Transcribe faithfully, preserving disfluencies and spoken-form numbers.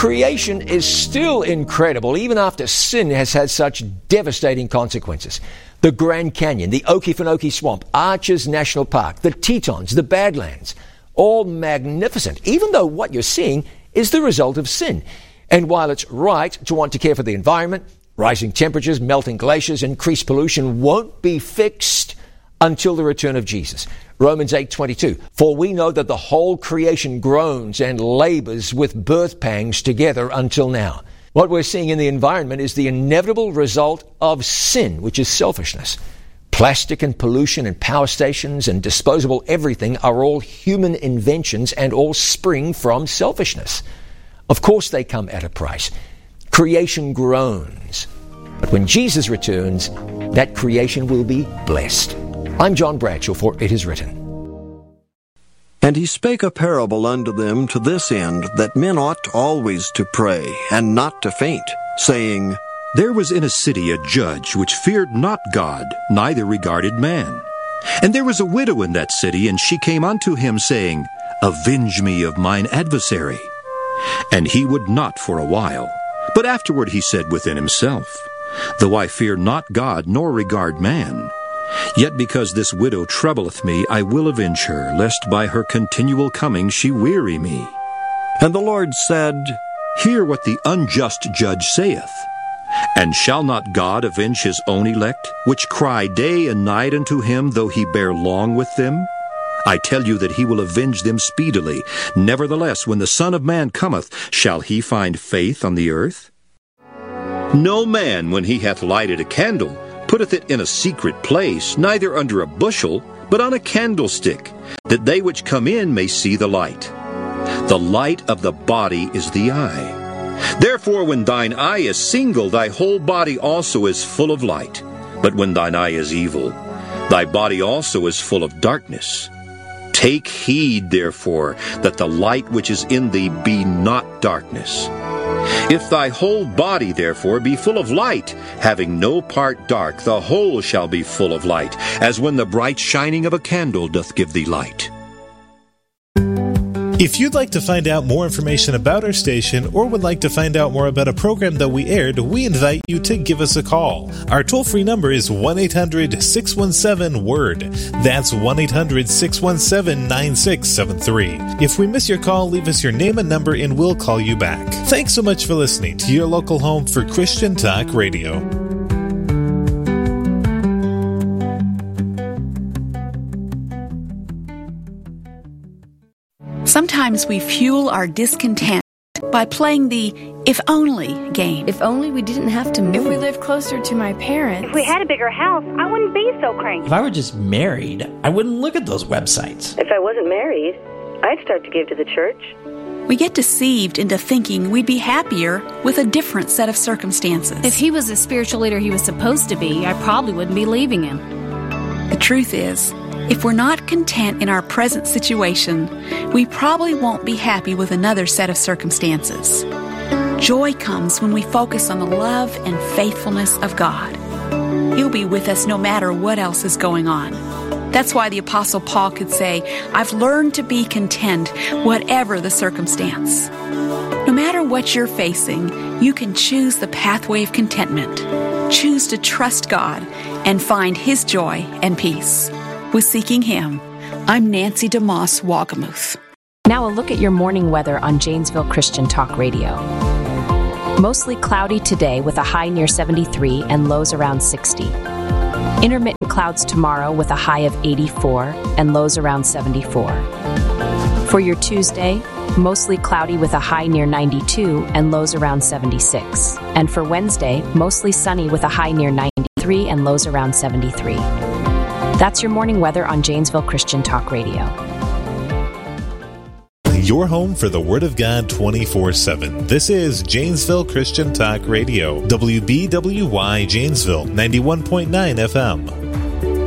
Creation is still incredible, even after sin has had such devastating consequences. The Grand Canyon, the Okefenokee Swamp, Arches National Park, the Tetons, the Badlands, all magnificent, even though what you're seeing is the result of sin. And while it's right to want to care for the environment, rising temperatures, melting glaciers, increased pollution won't be fixed until the return of Jesus. Romans eight twenty-two, for we know that the whole creation groans and labors with birth pangs together until now. What we're seeing in the environment is the inevitable result of sin, which is selfishness. Plastic and pollution and power stations and disposable everything are all human inventions and all spring from selfishness. Of course they come at a price. Creation groans. But when Jesus returns, that creation will be blessed. I'm John Bradshaw for It Is Written. And he spake a parable unto them to this end, that men ought always to pray, and not to faint, saying, There was in a city a judge which feared not God, neither regarded man. And there was a widow in that city, and she came unto him, saying, Avenge me of mine adversary. And he would not for a while. But afterward he said within himself, Though I fear not God, nor regard man, yet because this widow troubleth me, I will avenge her, lest by her continual coming she weary me. And the Lord said, Hear what the unjust judge saith. And shall not God avenge his own elect, which cry day and night unto him, though he bear long with them? I tell you that he will avenge them speedily. Nevertheless, when the Son of Man cometh, shall he find faith on the earth? No man, when he hath lighted a candle, putteth it in a secret place, neither under a bushel, but on a candlestick, that they which come in may see the light. The light of the body is the eye. Therefore, when thine eye is single, thy whole body also is full of light. But when thine eye is evil, thy body also is full of darkness. Take heed, therefore, that the light which is in thee be not darkness. If thy whole body, therefore, be full of light, having no part dark, the whole shall be full of light, as when the bright shining of a candle doth give thee light. If you'd like to find out more information about our station or would like to find out more about a program that we aired, we invite you to give us a call. Our toll-free number is one eight hundred six one seven word. That's one eight hundred six one seven nine six seven three. If we miss your call, leave us your name and number and we'll call you back. Thanks so much for listening to your local home for Christian Talk Radio. Sometimes we fuel our discontent by playing the if only game. If only we didn't have to move. If we lived closer to my parents. If we had a bigger house, I wouldn't be so cranky. If I were just married, I wouldn't look at those websites. If I wasn't married, I'd start to give to the church. We get deceived into thinking we'd be happier with a different set of circumstances. If he was the spiritual leader he was supposed to be, I probably wouldn't be leaving him. The truth is, if we're not content in our present situation, we probably won't be happy with another set of circumstances. Joy comes when we focus on the love and faithfulness of God. He'll be with us no matter what else is going on. That's why the Apostle Paul could say, I've learned to be content whatever the circumstance. No matter what you're facing, you can choose the pathway of contentment. Choose to trust God and find His joy and peace. With Seeking Him, I'm Nancy DeMoss Wagamuth. Now a look at your morning weather on Janesville Christian Talk Radio. Mostly cloudy today with a high near seventy-three and lows around sixty. Intermittent clouds tomorrow with a high of eighty-four and lows around seventy-four. For your Tuesday, mostly cloudy with a high near ninety-two and lows around seventy-six. And for Wednesday, mostly sunny with a high near ninety-three and lows around seventy-three. That's your morning weather on Janesville Christian Talk Radio. Your home for the Word of God twenty-four seven. This is Janesville Christian Talk Radio. W B W Y Janesville, ninety-one point nine F M.